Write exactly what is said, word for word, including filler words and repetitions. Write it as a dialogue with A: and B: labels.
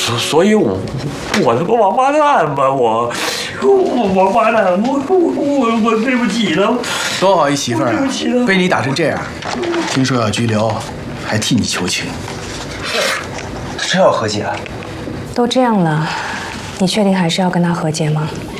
A: 所所以我，我我是个王八蛋吧？我，我王八蛋，我我我我对不起他。
B: 多好一媳妇儿啊！
A: 对不起他。
B: 被你打成这样，听说要拘留，还替你求情。
C: 真要和解？
D: 都这样了，你确定还是要跟他和解吗？